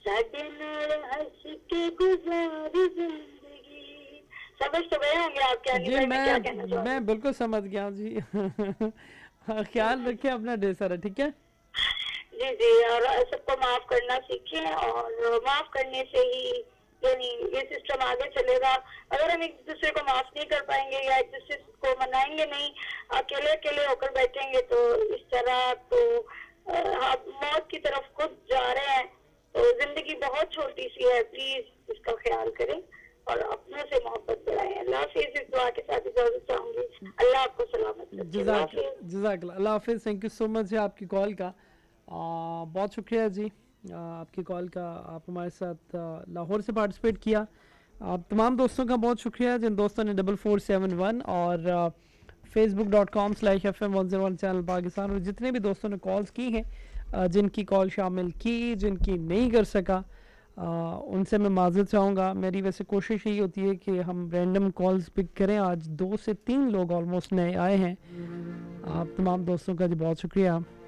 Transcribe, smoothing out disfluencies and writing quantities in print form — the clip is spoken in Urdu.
साडे नाल हंस के गुजारी जिंदगी। समझ तो गए होंगे आप क्या جی मैं क्या कहना चाह रही میں हूँ। بالکل سمجھ گیا ہوں جی خیال رکھیں اپنا ڈے سارا ٹھیک ہے جی جی، اور سب کو معاف کرنا سیکھیں، اور معاف کرنے سے ہی یعنی یہ سسٹم آگے چلے گا. اگر ہم ایک دوسرے کو معاف نہیں کر پائیں گے یا ایک دوسرے کو منائیں گے نہیں، اکیلے اکیلے ہو کر بیٹھیں گے تو اس طرح تو آپ موت کی طرف خود جا رہے ہیں. تو زندگی بہت چھوٹی سی ہے، پلیز اس کا خیال کریں اور اپنوں سے محبت بڑھائیں. اللہ حافظ. اس دعا کے ساتھ اجازت چاہوں گی. اللہ آپ کو سلامت رکھے. اللہ حافظ. جزاک اللہ. اللہ حافظ. تھینک یو سو مچ ہے آپ کی کال کا، بہت شکریہ جی آپ کی کال کا. آپ ہمارے ساتھ لاہور سے پارٹیسپیٹ کیا. آپ تمام دوستوں کا بہت شکریہ جن دوستوں نے 4471 اور facebook.com/FM101 چینل پاکستان، اور جتنے بھی دوستوں نے کالز کی ہیں، جن کی کال شامل کی، جن کی نہیں کر سکا، ان سے میں معذرت چاہوں گا. میری ویسے کوشش یہی ہوتی ہے کہ ہم رینڈم کالز پک کریں. آج 2 سے 3 لوگ آلموسٹ نئے آئے ہیں. آپ تمام دوستوں کا جی بہت شکریہ.